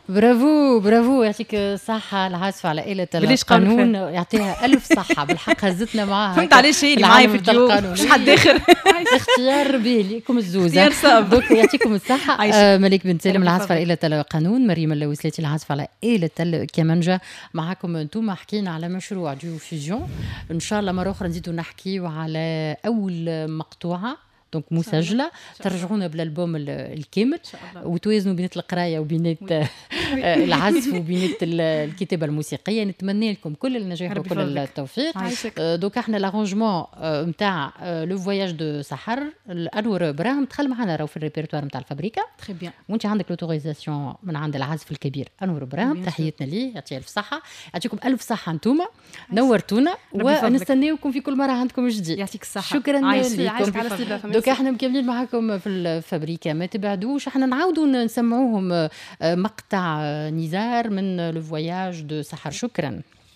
برافو برافو، يعطيك الصحة العازفة على آلة القانون، يعطيها ألف صحة بالحق، هزتنا معاها. فهمت علاش هي اللي معايا في الديو مش حد آخر. اختيار باهي لكم الزوز، اختيار صعب. دوك يعطيكم الصحة. ملك بن سالم العازفة على آلة القانون، مريم اللوسلاتي العازفة على آلة الكمانجة. معاكم انتم حكينا على مشروع ديو فيزيون، إن شاء الله مرة أخرى نزيدوا نحكيوا على أول مقطوعة دونك مسجله، ترجعونا بالالبوم الكامل وتوازنوا بين القرايه وبين العزف وبين الكتابه الموسيقيه. نتمنى لكم كل النجاح وكل التوفيق. دونك احنا لارونجمون نتاع لو فواياج دو سحر الانور براهم دخل معنا راهو في الريبرتوار نتاع الفابريكا. تري بيان، وانت عندك لوتوريزاسيون من عند العازف الكبير انور براهم، تحياتنا ليه، يعطيه الف صحه. يعطيكم الف صحه انتوما، نورتونا ونستناوكم في كل مره عندكم جديد. يعطيك الصحه، شكرا لكم. دوك احنا مكملين معكم في الفابريكا، ما تبعدوش، احنا نعاودوا نسمعوهم مقطع نزار من لو فواياج دو سحر. شكرا.